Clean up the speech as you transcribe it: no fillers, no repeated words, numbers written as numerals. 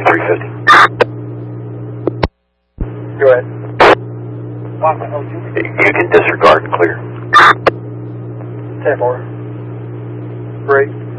350. Go ahead. You can disregard and clear. 10-4. Great.